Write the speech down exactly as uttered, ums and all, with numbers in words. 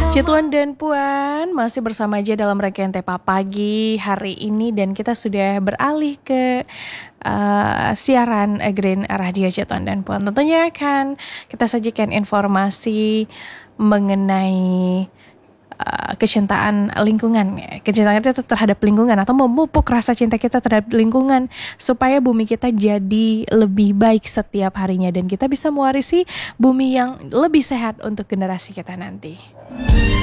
Cituan dan Puan masih bersama aja dalam rangkaian Tepa Pagi hari ini dan kita sudah beralih ke uh, siaran Green Radio Cituan dan Puan. Tentunya akan kita sajikan informasi mengenai uh, kecintaan lingkungan, kecintaan kita terhadap lingkungan atau memupuk rasa cinta kita terhadap lingkungan supaya bumi kita jadi lebih baik setiap harinya dan kita bisa mewarisi bumi yang lebih sehat untuk generasi kita nanti.